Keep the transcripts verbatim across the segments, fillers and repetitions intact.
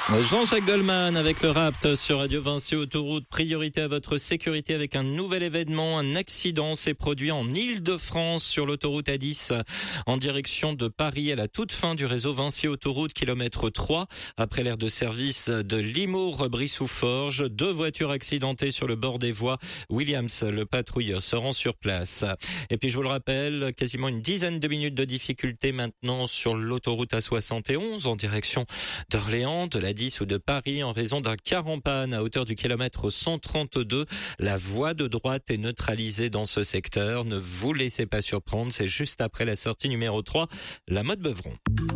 Jean-Jacques Goldman avec le Rapt sur Radio Vinci Autoroute. Priorité à votre sécurité avec un nouvel événement. Un accident s'est produit en Île-de-France sur l'autoroute A dix en direction de Paris à la toute fin du réseau Vinci Autoroute, kilomètre trois. Après l'aire de service de Limours-Brissou-Forges, deux voitures accidentées sur le bord des voies. Williams, le patrouilleur, se rend sur place. Et puis je vous le rappelle, quasiment une dizaine de minutes de difficulté maintenant sur l'autoroute A soixante et onze en direction d'Orléans, de la dix ou de Paris en raison d'un car en panne à hauteur du kilomètre cent trente-deux. La voie de droite est neutralisée dans ce secteur. Ne vous laissez pas surprendre, c'est juste après la sortie numéro trois, la Motte Beuvron.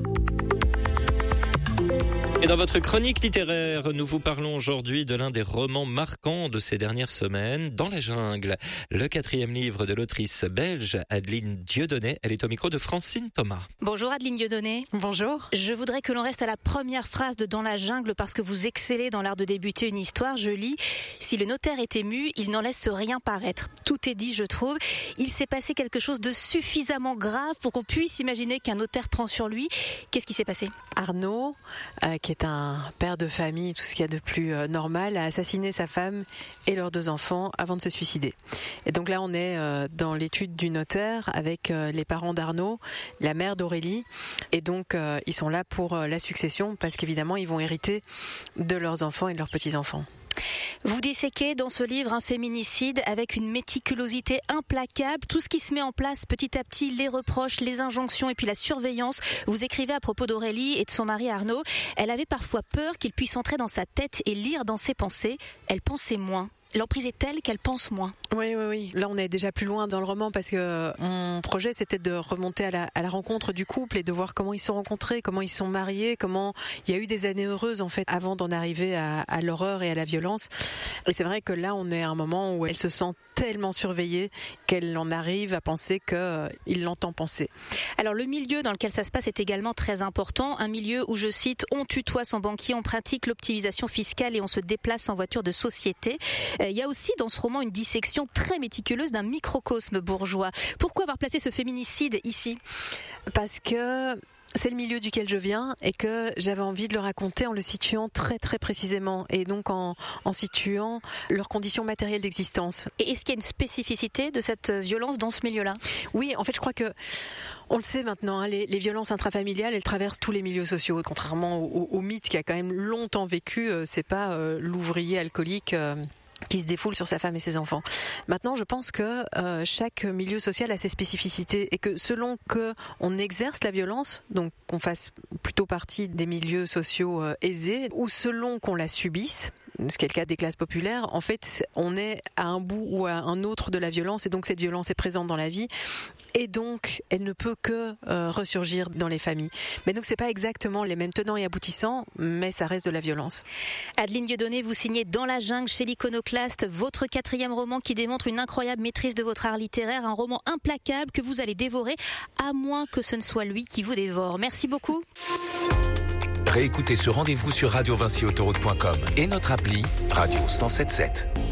Et dans votre chronique littéraire, nous vous parlons aujourd'hui de l'un des romans marquants de ces dernières semaines, Dans la jungle. Le quatrième livre de l'autrice belge Adeline Dieudonné. Elle est au micro de Francine Thomas. Bonjour Adeline Dieudonné. Bonjour. Je voudrais que l'on reste à la première phrase de Dans la jungle parce que vous excellez dans l'art de débuter une histoire. Je lis « Si le notaire est ému, il n'en laisse rien paraître ». Tout est dit, je trouve. Il s'est passé quelque chose de suffisamment grave pour qu'on puisse imaginer qu'un notaire prend sur lui. Qu'est-ce qui s'est passé ? Arnaud, euh, qui est un père de famille, tout ce qu'il y a de plus euh, normal, a assassiné sa femme et leurs deux enfants avant de se suicider. Et donc là, on est euh, dans l'étude du notaire avec euh, les parents d'Arnaud, la mère d'Aurélie, et donc euh, ils sont là pour euh, la succession parce qu'évidemment, ils vont hériter de leurs enfants et de leurs petits-enfants. Vous disséquez dans ce livre un féminicide avec une méticulosité implacable. Tout ce qui se met en place petit à petit, les reproches, les injonctions et puis la surveillance. Vous écrivez à propos d'Aurélie et de son mari Arnaud. Elle avait parfois peur qu'il puisse entrer dans sa tête et lire dans ses pensées. Elle pensait moins. L'emprise est telle qu'elle pense moins. Oui, oui, oui. Là, on est déjà plus loin dans le roman parce que mon projet, c'était de remonter à la, à la rencontre du couple et de voir comment ils se sont rencontrés, comment ils se sont mariés, comment il y a eu des années heureuses, en fait, avant d'en arriver à, à l'horreur et à la violence. Et c'est vrai que là, on est à un moment où elle se sent tellement surveillée qu'elle en arrive à penser qu'il euh, l'entend penser. Alors, le milieu dans lequel ça se passe est également très important. Un milieu où, je cite, on tutoie son banquier, on pratique l'optimisation fiscale et on se déplace en voiture de société. Il y a aussi dans ce roman une dissection très méticuleuse d'un microcosme bourgeois. Pourquoi avoir placé ce féminicide ici ? Parce que c'est le milieu duquel je viens et que j'avais envie de le raconter en le situant très très précisément et donc en, en situant leurs conditions matérielles d'existence. Et est-ce qu'il y a une spécificité de cette violence dans ce milieu-là ? Oui, en fait je crois que on le sait maintenant, hein, les, les violences intrafamiliales, elles traversent tous les milieux sociaux. Contrairement au, au, au mythe qui a quand même longtemps vécu, euh, c'est pas euh, l'ouvrier alcoolique euh, qui se défoule sur sa femme et ses enfants. Maintenant, je pense que euh, chaque milieu social a ses spécificités et que selon que on exerce la violence, donc qu'on fasse plutôt partie des milieux sociaux euh, aisés, ou selon qu'on la subisse, ce qui est le cas des classes populaires, en fait, on est à un bout ou à un autre de la violence et donc cette violence est présente dans la vie. Et donc, elle ne peut que euh, ressurgir dans les familles. Mais donc, c'est pas exactement les mêmes tenants et aboutissants, mais ça reste de la violence. Adeline Dieudonné, vous signez Dans la jungle chez l'Iconoclaste, votre quatrième roman qui démontre une incroyable maîtrise de votre art littéraire, un roman implacable que vous allez dévorer, à moins que ce ne soit lui qui vous dévore. Merci beaucoup. Réécoutez ce rendez-vous sur radio vinci autoroute point com et notre appli Radio cent sept sept.